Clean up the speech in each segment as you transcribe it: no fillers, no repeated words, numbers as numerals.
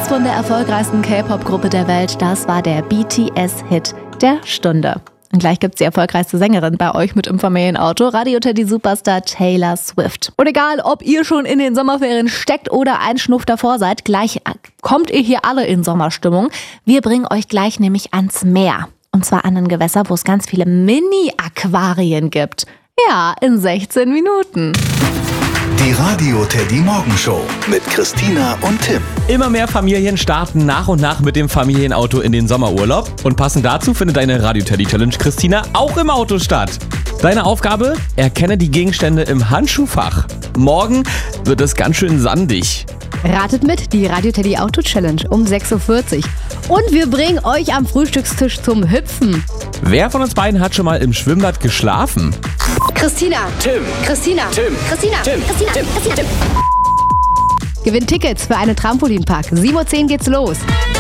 das von der erfolgreichsten K-Pop-Gruppe der Welt. Das war der BTS-Hit der Stunde. Und gleich gibt's die erfolgreichste Sängerin bei euch mit im Familienauto, Radio Teddy Superstar Taylor Swift. Und egal, ob ihr schon in den Sommerferien steckt oder einen Schnuff davor seid, gleich kommt ihr hier alle in Sommerstimmung. Wir bringen euch gleich nämlich ans Meer. Und zwar an ein Gewässer, wo es ganz viele Mini-Aquarien gibt. Ja, in 16 Minuten. Die Radio Teddy Morgenshow mit Christina und Tim. Immer mehr Familien starten nach und nach mit dem Familienauto in den Sommerurlaub. Und passend dazu findet deine Radio Teddy Challenge Christina auch im Auto statt. Deine Aufgabe? Erkenne die Gegenstände im Handschuhfach. Morgen wird es ganz schön sandig. Ratet mit, die Radio Teddy Auto Challenge um 6.40 Uhr. Und wir bringen euch am Frühstückstisch zum Hüpfen. Wer von uns beiden hat schon mal im Schwimmbad geschlafen? Christina. Tim. Christina. Tim. Christina. Tim. Christina. Tim. Christina. Tim. Gewinnt Tickets für einen Trampolinpark. 7.10 Uhr geht's los.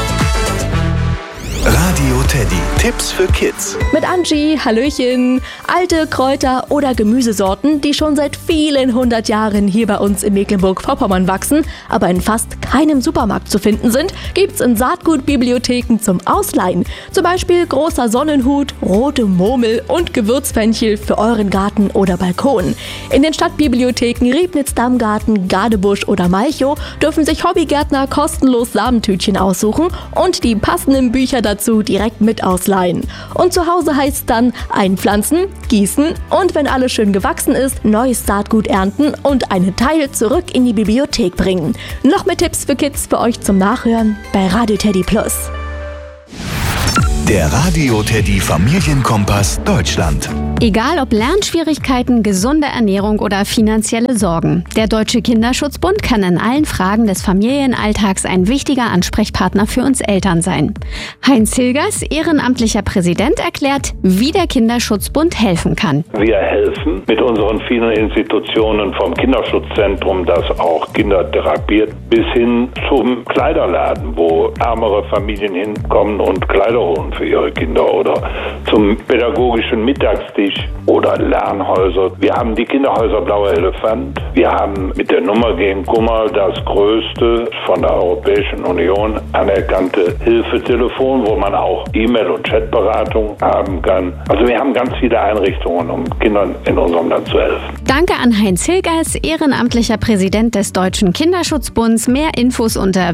Radio Teddy. Tipps für Kids. Mit Angie, Hallöchen. Alte Kräuter oder Gemüsesorten, die schon seit vielen 100 Jahren hier bei uns in Mecklenburg-Vorpommern wachsen, aber in fast keinem Supermarkt zu finden sind, gibt's in Saatgutbibliotheken zum Ausleihen. Zum Beispiel großer Sonnenhut, rote Murmel und Gewürzfenchel für euren Garten oder Balkon. In den Stadtbibliotheken Riebnitz-Dammgarten, Gadebusch oder Malchow dürfen sich Hobbygärtner kostenlos Samentütchen aussuchen und die passenden Bücher dazu direkt mit ausleihen. Und zu Hause heißt dann einpflanzen, gießen und wenn alles schön gewachsen ist, neues Saatgut ernten und einen Teil zurück in die Bibliothek bringen. Noch mehr Tipps für Kids für euch zum Nachhören bei Radio Teddy Plus. Der Radio Teddy Familienkompass Deutschland. Egal ob Lernschwierigkeiten, gesunde Ernährung oder finanzielle Sorgen. Der Deutsche Kinderschutzbund kann in allen Fragen des Familienalltags ein wichtiger Ansprechpartner für uns Eltern sein. Heinz Hilgers, ehrenamtlicher Präsident, erklärt, wie der Kinderschutzbund helfen kann. Wir helfen mit unseren vielen Institutionen vom Kinderschutzzentrum, das auch Kinder therapiert, bis hin zum Kleiderladen, wo ärmere Familien hinkommen und Kleider holen für ihre Kinder oder zum pädagogischen Mittagstisch oder Lernhäuser. Wir haben die Kinderhäuser Blauer Elefant. Wir haben mit der Nummer gegen Kummer das größte von der Europäischen Union anerkannte Hilfetelefon, wo man auch E-Mail- und Chatberatung haben kann. Also wir haben ganz viele Einrichtungen, um Kindern in unserem Land zu helfen. Danke an Heinz Hilgers, ehrenamtlicher Präsident des Deutschen Kinderschutzbunds. Mehr Infos unter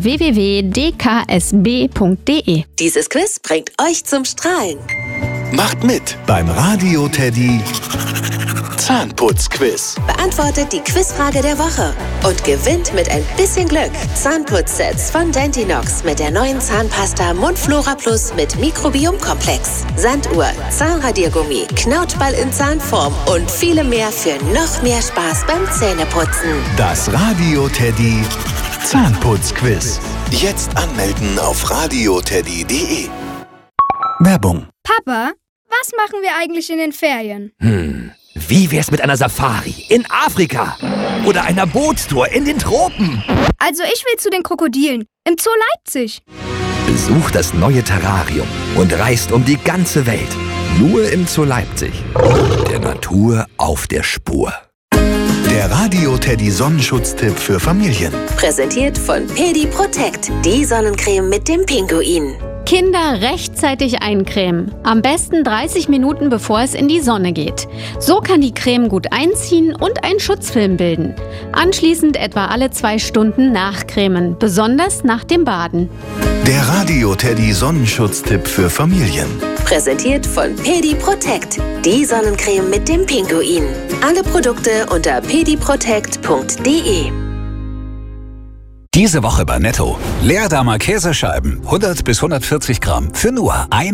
www.dksb.de. Dieses Quiz bringt euch zum Strahlen. Macht mit beim Radio Teddy Zahnputzquiz. Beantwortet die Quizfrage der Woche und gewinnt mit ein bisschen Glück Zahnputzsets von Dentinox mit der neuen Zahnpasta Mundflora Plus mit Mikrobiomkomplex, Sanduhr, Zahnradiergummi, Knautschball in Zahnform und viele mehr für noch mehr Spaß beim Zähneputzen. Das Radio Teddy Zahnputzquiz. Jetzt anmelden auf radioteddy.de. Werbung. Papa, was machen wir eigentlich in den Ferien? Wie wär's mit einer Safari in Afrika? Oder einer Bootstour in den Tropen? Also ich will zu den Krokodilen im Zoo Leipzig. Besucht das neue Terrarium und reist um die ganze Welt. Nur im Zoo Leipzig. Der Natur auf der Spur. Der Radio Teddy Sonnenschutztipp für Familien. Präsentiert von Pedi Protect, die Sonnencreme mit dem Pinguin. Kinder rechtzeitig eincremen. Am besten 30 Minuten, bevor es in die Sonne geht. So kann die Creme gut einziehen und einen Schutzfilm bilden. Anschließend etwa alle 2 Stunden nachcremen, besonders nach dem Baden. Der Radio Teddy Sonnenschutztipp für Familien. Präsentiert von Pedi Protect, die Sonnencreme mit dem Pinguin. Alle Produkte unter pediprotect.de. Diese Woche bei Netto. Leerdamer Käsescheiben, 100 bis 140 Gramm, für nur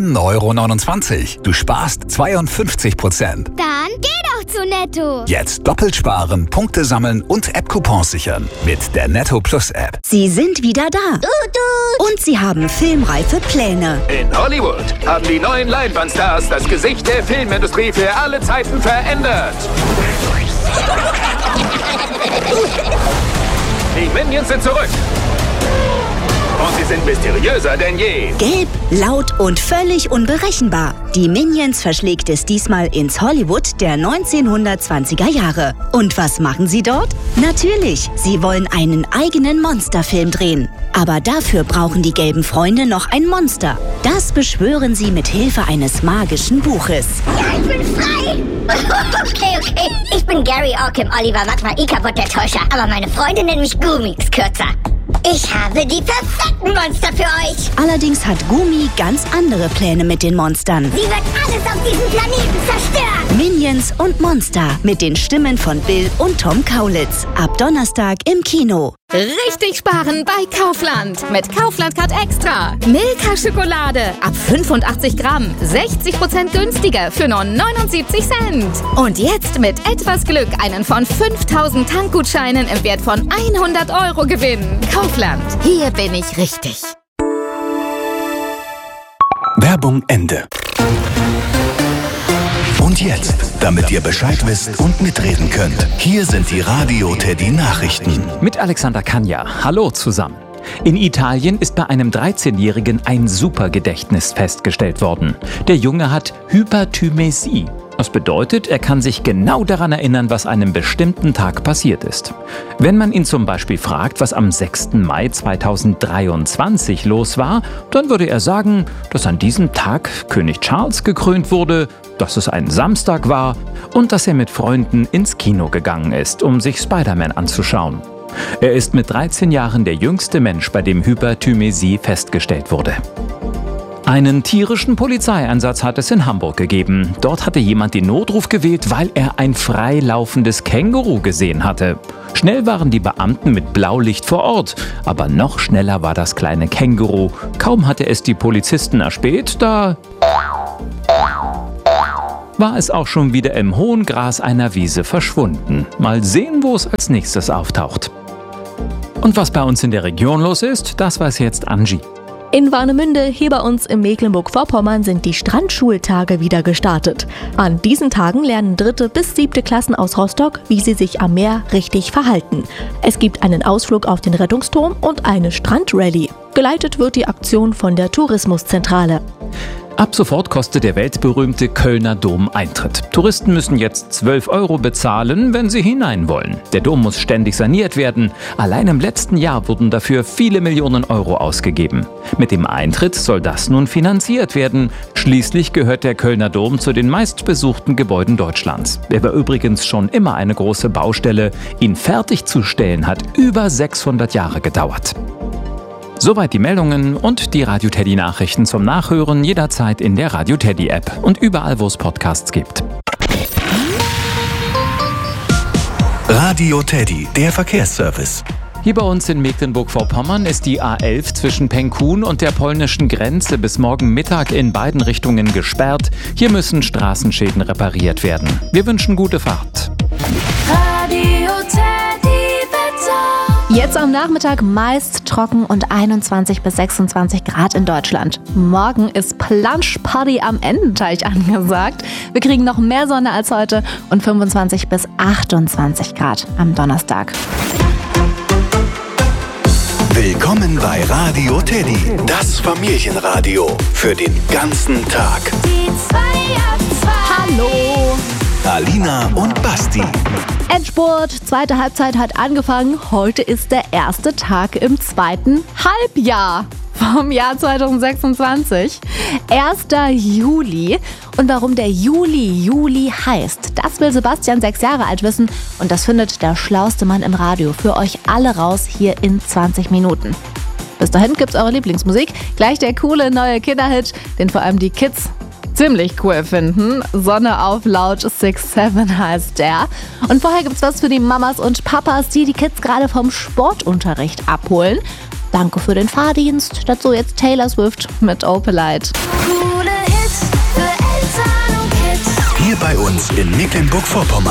1,29 €. Du sparst 52%. Dann geh doch zu Netto. Jetzt doppelt sparen, Punkte sammeln und App-Coupons sichern mit der Netto Plus App. Sie sind wieder da. Und sie haben filmreife Pläne. In Hollywood haben die neuen Leinwandstars das Gesicht der Filmindustrie für alle Zeiten verändert. Die Minions sind zurück. Und sie sind mysteriöser denn je. Gelb, laut und völlig unberechenbar. Die Minions verschlägt es diesmal ins Hollywood der 1920er Jahre. Und was machen sie dort? Natürlich, sie wollen einen eigenen Monsterfilm drehen. Aber dafür brauchen die gelben Freunde noch ein Monster. Das beschwören sie mit Hilfe eines magischen Buches. Ja, ich bin frei. Okay. Ich bin Gary Orkim, Oliver Watmer, Ikabot der Täuscher. Aber meine Freunde nennen mich Gumix kürzer. Ich habe die perfekten Monster für euch. Allerdings hat Gumi ganz andere Pläne mit den Monstern. Sie wird alles auf diesem Planeten zerstören. Minions und Monster mit den Stimmen von Bill und Tom Kaulitz. Ab Donnerstag im Kino. Richtig sparen bei Kaufland. Mit Kaufland Card Extra. Milka-Schokolade ab 85 Gramm. 60% günstiger für nur 79 Cent. Und jetzt mit etwas Glück einen von 5000 Tankgutscheinen im Wert von 100 € gewinnen. Kaufland. Hier bin ich richtig. Werbung Ende. Und jetzt, damit ihr Bescheid wisst und mitreden könnt, hier sind die Radio Teddy Nachrichten. Mit Alexander Kanja. Hallo zusammen. In Italien ist bei einem 13-Jährigen ein Supergedächtnis festgestellt worden. Der Junge hat Hyperthymesie. Das bedeutet, er kann sich genau daran erinnern, was an einem bestimmten Tag passiert ist. Wenn man ihn zum Beispiel fragt, was am 6. Mai 2023 los war, dann würde er sagen, dass an diesem Tag König Charles gekrönt wurde, dass es ein Samstag war und dass er mit Freunden ins Kino gegangen ist, um sich Spider-Man anzuschauen. Er ist mit 13 Jahren der jüngste Mensch, bei dem Hyperthymesie festgestellt wurde. Einen tierischen Polizeieinsatz hat es in Hamburg gegeben. Dort hatte jemand den Notruf gewählt, weil er ein freilaufendes Känguru gesehen hatte. Schnell waren die Beamten mit Blaulicht vor Ort, aber noch schneller war das kleine Känguru. Kaum hatte es die Polizisten erspäht, da war es auch schon wieder im hohen Gras einer Wiese verschwunden. Mal sehen, wo es als nächstes auftaucht. Und was bei uns in der Region los ist, das weiß jetzt Angie. In Warnemünde, hier bei uns in Mecklenburg-Vorpommern, sind die Strandschultage wieder gestartet. An diesen Tagen lernen 3. bis 7. Klassen aus Rostock, wie sie sich am Meer richtig verhalten. Es gibt einen Ausflug auf den Rettungsturm und eine Strandrallye. Geleitet wird die Aktion von der Tourismuszentrale. Ab sofort kostet der weltberühmte Kölner Dom Eintritt. Touristen müssen jetzt 12 € bezahlen, wenn sie hinein wollen. Der Dom muss ständig saniert werden. Allein im letzten Jahr wurden dafür viele Millionen Euro ausgegeben. Mit dem Eintritt soll das nun finanziert werden. Schließlich gehört der Kölner Dom zu den meistbesuchten Gebäuden Deutschlands. Er war übrigens schon immer eine große Baustelle. Ihn fertigzustellen hat über 600 Jahre gedauert. Soweit die Meldungen und die Radio Teddy Nachrichten zum Nachhören jederzeit in der Radio Teddy App und überall, wo es Podcasts gibt. Radio Teddy, der Verkehrsservice. Hier bei uns in Mecklenburg-Vorpommern ist die A11 zwischen Penkun und der polnischen Grenze bis morgen Mittag in beiden Richtungen gesperrt. Hier müssen Straßenschäden repariert werden. Wir wünschen gute Fahrt. Radio Teddy Wetter. Jetzt am Nachmittag meist trocken und 21 bis 26 Grad in Deutschland. Morgen ist Planschparty am Ententeich angesagt. Wir kriegen noch mehr Sonne als heute und 25 bis 28 Grad am Donnerstag. Willkommen bei Radio Teddy, das Familienradio für den ganzen Tag. Die 2 ab 2. Hallo. Alina und Basti. Endspurt, zweite Halbzeit hat angefangen. Heute ist der erste Tag im zweiten Halbjahr vom Jahr 2026. 1. Juli. Und warum der Juli heißt, das will Sebastian, 6 Jahre alt, wissen. Und das findet der schlauste Mann im Radio für euch alle raus hier in 20 Minuten. Bis dahin gibt's eure Lieblingsmusik. Gleich der coole neue Kinderhit, den vor allem die Kids ziemlich cool finden. Sonne auf laut 6-7 heißt der. Und vorher gibt's was für die Mamas und Papas, die Kids gerade vom Sportunterricht abholen. Danke für den Fahrdienst. Dazu jetzt Taylor Swift mit Opalite. Coole Hits für Eltern und Kids. Hier bei uns in Mecklenburg-Vorpommern.